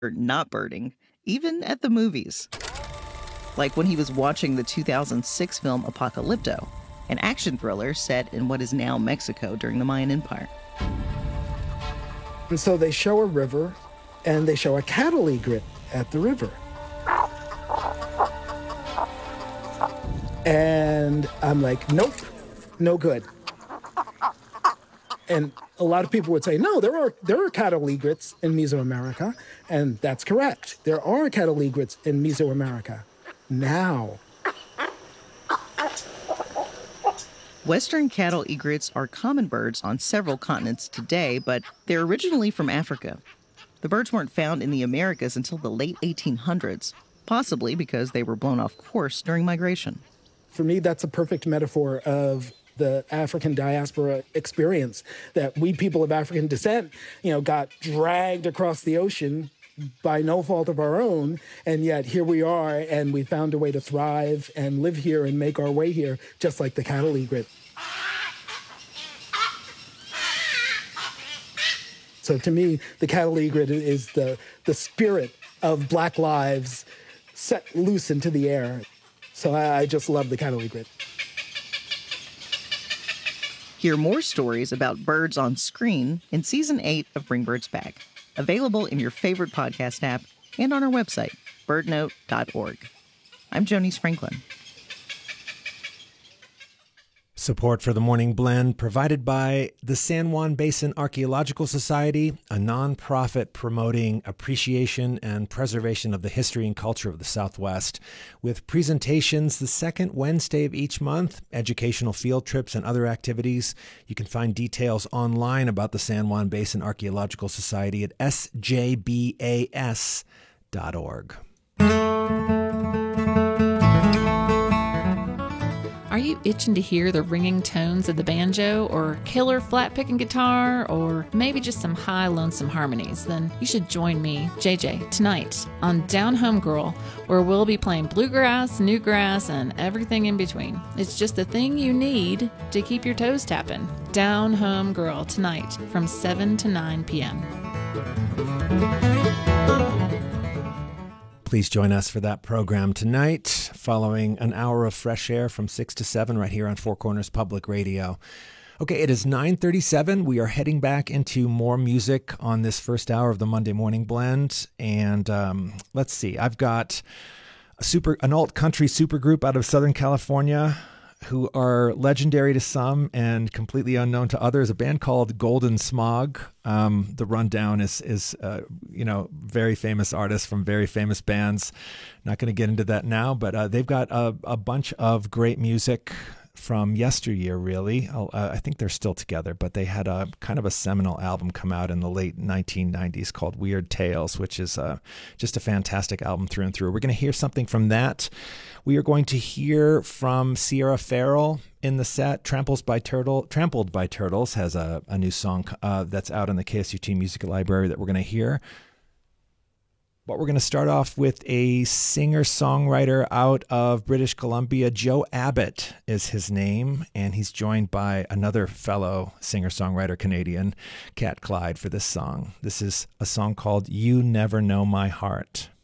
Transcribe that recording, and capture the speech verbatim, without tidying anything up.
not birding, even at the movies. Like when he was watching the two thousand six film Apocalypto, an action thriller set in what is now Mexico during the Mayan Empire. And so they show a river, and they show a cattle egret at the river. And I'm like, nope, no good. And a lot of people would say, no, there are there are cattle egrets in Mesoamerica. And that's correct. There are cattle egrets in Mesoamerica. Now. Western cattle egrets are common birds on several continents today, but they're originally from Africa. The birds weren't found in the Americas until the late eighteen hundreds, possibly because they were blown off course during migration. For me, that's a perfect metaphor of the African diaspora experience, that we people of African descent, you know, got dragged across the ocean by no fault of our own, and yet here we are, and we found a way to thrive and live here and make our way here, just like the cattle egret. So to me, the cattle egret is the, the spirit of Black lives set loose into the air. So I, I just love the cattle egret. Hear more stories about birds on screen in Season eight of Bring Birds Back, available in your favorite podcast app and on our website, bird note dot org. I'm Jonice Franklin. Support for the Morning Blend provided by the San Juan Basin Archaeological Society, a nonprofit promoting appreciation and preservation of the history and culture of the Southwest, with presentations the second Wednesday of each month, educational field trips, and other activities. You can find details online about the San Juan Basin Archaeological Society at s j b a s dot org. Are you itching to hear the ringing tones of the banjo, or killer flat picking guitar, or maybe just some high lonesome harmonies? Then you should join me, J J, tonight on Down Home Girl, where we'll be playing bluegrass, newgrass, and everything in between. It's just the thing you need to keep your toes tapping. Down Home Girl tonight from seven to nine p.m. Please join us for that program tonight, following an hour of fresh air from six to seven right here on Four Corners Public Radio. Okay, it is nine thirty-seven. We are heading back into more music on this first hour of the Monday Morning Blend. And um, let's see, I've got a super, an alt country supergroup out of Southern California who are legendary to some and completely unknown to others, a band called Golden Smog. Um, the rundown is, is uh, you know, very famous artists from very famous bands. Not going to get into that now, but uh, they've got a, a bunch of great music from yesteryear, really. Uh, I think they're still together, but they had a kind of a seminal album come out in the late nineteen nineties called Weird Tales, which is uh, just a fantastic album through and through. We're going to hear something from that. We are going to hear from Sierra Farrell in the set. Tramples by Turtle, Trampled by Turtles has a, a new song uh, that's out in the K S U T Music Library that we're going to hear. But we're going to start off with a singer-songwriter out of British Columbia. Joe Abbott is his name, and he's joined by another fellow singer-songwriter Canadian, Cat Clyde, for this song. This is a song called You Never Know My Heart.